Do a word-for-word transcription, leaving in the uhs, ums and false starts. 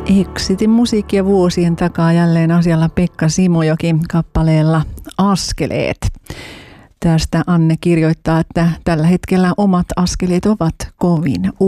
Exitin musiikkia vuosien takaa jälleen asialla Pekka Simojoki kappaleella Askeleet. Tästä Anne kirjoittaa, että tällä hetkellä omat askeleet ovat kovin